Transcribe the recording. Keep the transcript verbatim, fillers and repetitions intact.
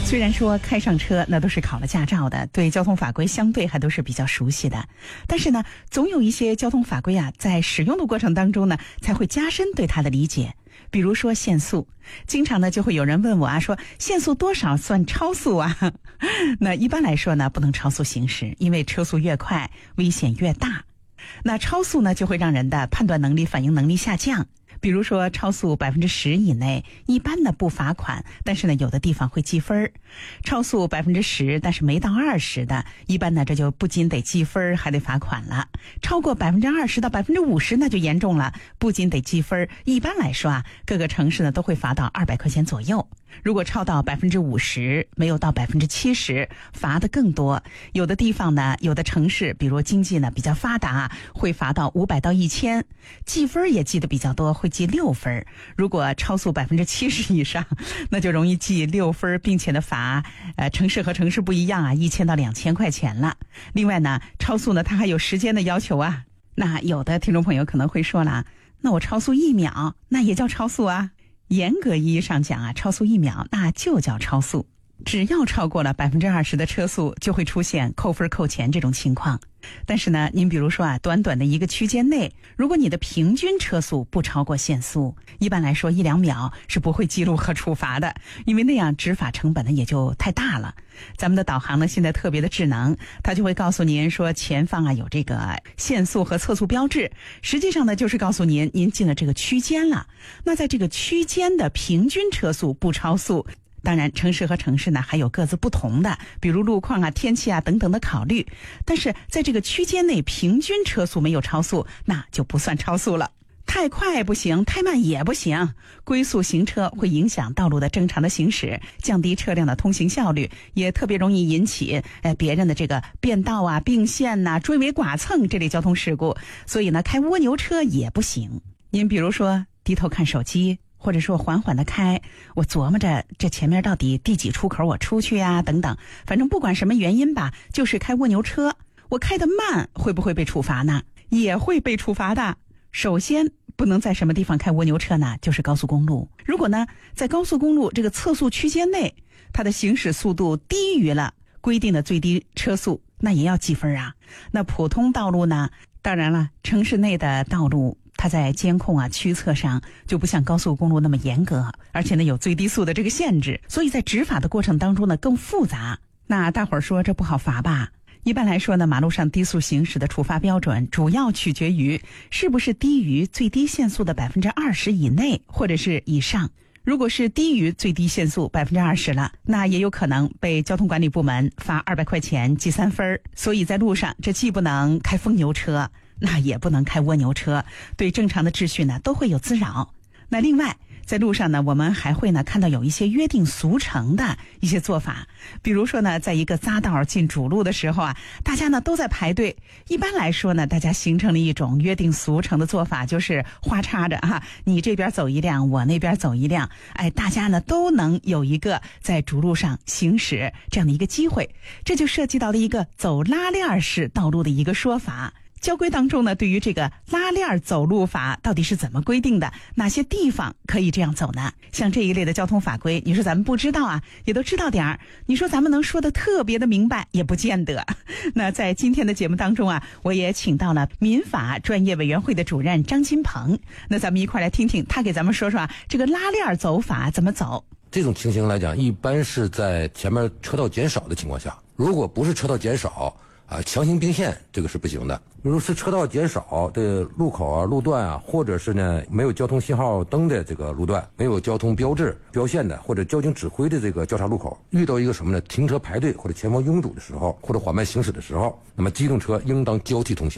虽然说开上车那都是考了驾照的，对交通法规相对还都是比较熟悉的，但是呢，总有一些交通法规啊，在使用的过程当中呢，才会加深对它的理解。比如说限速，经常呢就会有人问我啊，说限速多少算超速啊？那一般来说呢，不能超速行驶，因为车速越快，危险越大。那超速呢，就会让人的判断能力、反应能力下降。比如说超速百分之十以内，一般的不罚款，但是呢，有的地方会记分；超速百分之十，但是没到二十的，一般呢这就不仅得记分，还得罚款了。超过百分之二十到百分之五十，那就严重了，不仅得记分，一般来说啊，各个城市呢都会罚到二百块钱左右。如果超到百分之五十，没有到百分之七十，罚的更多。有的地方呢，有的城市，比如经济呢比较发达，会罚到五百到一千，记分也记得比较多，会记六分。如果超速百分之七十以上，那就容易记六分，并且呢罚，呃，城市和城市不一样啊，一千到两千块钱了。另外呢，超速呢它还有时间的要求啊。那有的听众朋友可能会说了，那我超速一秒，那也叫超速啊？严格意义上讲啊，超速一秒那就叫超速。只要超过了百分之二十的车速，就会出现扣分扣钱这种情况。但是呢，您比如说啊，短短的一个区间内，如果你的平均车速不超过限速，一般来说一两秒是不会记录和处罚的，因为那样执法成本呢也就太大了。咱们的导航呢现在特别的智能，它就会告诉您说前方啊有这个限速和测速标志，实际上呢就是告诉您您进了这个区间了。那在这个区间的平均车速不超速，当然城市和城市呢还有各自不同的，比如路况啊、天气啊等等的考虑，但是在这个区间内平均车速没有超速，那就不算超速了。太快不行，太慢也不行，龟速行车会影响道路的正常的行驶，降低车辆的通行效率，也特别容易引起呃别人的这个变道啊、并线呐、追尾剐蹭这类交通事故。所以呢，开蜗牛车也不行。您比如说低头看手机，或者说缓缓的开，我琢磨着这前面到底第几出口我出去呀、啊、等等，反正不管什么原因吧，就是开蜗牛车，我开得慢会不会被处罚呢？也会被处罚的。首先不能在什么地方开蜗牛车呢？就是高速公路。如果呢在高速公路这个测速区间内，它的行驶速度低于了规定的最低车速，那也要记分啊。那普通道路呢，当然了，城市内的道路它在监控啊、驱策上就不像高速公路那么严格，而且呢有最低速的这个限制，所以在执法的过程当中呢更复杂。那大伙儿说这不好罚吧？一般来说呢，马路上低速行驶的处罚标准主要取决于是不是低于最低限速的百分之二十以内或者是以上。如果是低于最低限速百分之二十了，那也有可能被交通管理部门罚二百块钱，记三分。所以在路上这既不能开疯牛车，那也不能开蜗牛车，对正常的秩序呢都会有滋扰。那另外在路上呢，我们还会呢看到有一些约定俗成的一些做法，比如说呢，在一个匝道进主路的时候啊，大家呢都在排队。一般来说呢，大家形成了一种约定俗成的做法，就是花插着哈，你这边走一辆，我那边走一辆，哎，大家呢都能有一个在主路上行驶这样的一个机会。这就涉及到了一个走拉链式道路的一个说法。交规当中呢，对于这个拉链走路法到底是怎么规定的？哪些地方可以这样走呢？像这一类的交通法规，你说咱们不知道啊，也都知道点儿。你说咱们能说的特别的明白，也不见得。那在今天的节目当中啊，我也请到了民法专业委员会的主任张金鹏。那咱们一块来听听他给咱们说说啊，这个拉链走法怎么走。 这种情形来讲，一般是在前面车道减少的情况下，如果不是车道减少啊，强行并线这个是不行的。如果是车道减少的路口啊、路段啊，或者是呢没有交通信号灯的这个路段，没有交通标志标线的，或者交警指挥的这个交叉路口，遇到一个什么呢？停车排队或者前方拥堵的时候，或者缓慢行驶的时候，那么机动车应当交替通行。